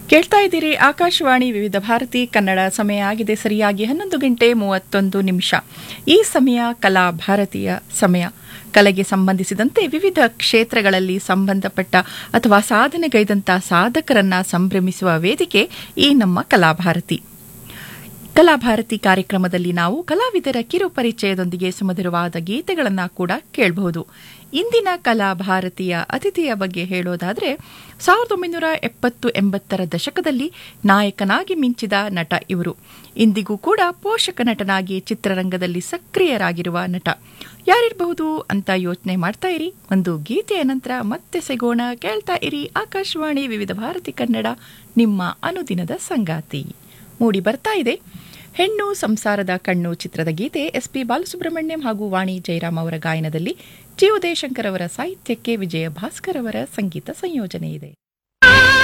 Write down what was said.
ಕೇಳ್ತಾ ಇದ್ದೀರಿ ಆಕಾಶವಾಣಿ ವಿವಿಧ ಭಾರತಿ ಕನ್ನಡ. ಸಮಯ ಆಗಿದೆ ಸರಿಯಾಗಿ 11:31. ಈ ಸಮಯ ಕಲಾ ಭಾರತೀಯ ಸಮಯ. ಕಲೆಗೆ ಸಂಬಂಧಿಸಿದಂತೆ ವಿವಿಧ ಕ್ಷೇತ್ರಗಳಲ್ಲಿ ಸಂಬಂಧಪಟ್ಟ ಅಥವಾ ಸಾಧನೆಗೈದಂಥ ಸಾಧಕರನ್ನ ಸಂಭ್ರಮಿಸುವ ವೇದಿಕೆ ಈ ನಮ್ಮ ಕಲಾಭಾರತಿ. ಕಲಾಭಾರತಿ ಕಾರ್ಯಕ್ರಮದಲ್ಲಿ ನಾವು ಕಲಾವಿದರ ಕಿರು ಪರಿಚಯದೊಂದಿಗೆ ಸುಮಧುರವಾದ ಗೀತೆಗಳನ್ನು ಕೂಡ ಕೇಳಬಹುದು. ಇಂದಿನ ಕಲಾಭಾರತಿಯ ಅತಿಥಿಯ ಬಗ್ಗೆ ಹೇಳೋದಾದರೆ 1970-80ರ ದಶಕದಲ್ಲಿ ನಾಯಕನಾಗಿ ಮಿಂಚಿದ ನಟ ಇವರು. ಇಂದಿಗೂ ಕೂಡ ಪೋಷಕ ನಟನಾಗಿ ಚಿತ್ರರಂಗದಲ್ಲಿ ಸಕ್ರಿಯರಾಗಿರುವ ನಟ. ಯಾರಿರಬಹುದು ಅಂತ ಯೋಚನೆ ಮಾಡ್ತಾ ಇರಿ. ಒಂದು ಗೀತೆಯ ನಂತರ ಮತ್ತೆ ಸಿಗೋಣ. ಕೇಳ್ತಾ ಇರಿ ಆಕಾಶವಾಣಿ ವಿವಿಧ ಭಾರತಿ ಕನ್ನಡ, ನಿಮ್ಮ ಅನುದಿನದ ಸಂಗಾತಿ. ಮೂಡಿ ಬರ್ತಾ ಇದೆ ಹೆಣ್ಣು ಸಂಸಾರದ ಕಣ್ಣು ಚಿತ್ರದ ಗೀತೆ. ಎಸ್.ಪಿ. ಬಾಲಸುಬ್ರಹ್ಮಣ್ಯಂ ಹಾಗೂ ವಾಣಿ ಜಯರಾಮ್ ಅವರ ಗಾಯನದಲ್ಲಿ ಜಿ. ಉದಯಶಂಕರ್ ಅವರ ಸಾಹಿತ್ಯಕ್ಕೆ ವಿಜಯ ಭಾಸ್ಕರ್ ಅವರ ಸಂಗೀತ ಸಂಯೋಜನೆ ಇದೆ.